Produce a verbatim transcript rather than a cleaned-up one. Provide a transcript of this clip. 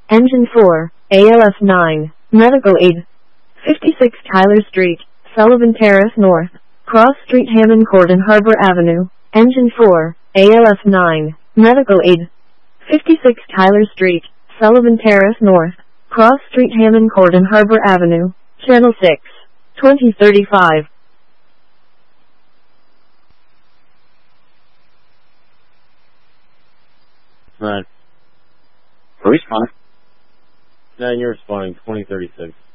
Engine four, A L F nine, Medical Aid. fifty-six Tyler Street, Sullivan Terrace North, Cross Street, Hammond Court and Harbor Avenue. Engine four, A L F nine, Medical Aid. fifty-six Tyler Street, Sullivan Terrace North, Cross Street, Hammond Court and Harbor Avenue. Channel six, twenty thirty-five. Right. Who responded? Now you're responding twenty thirty-six.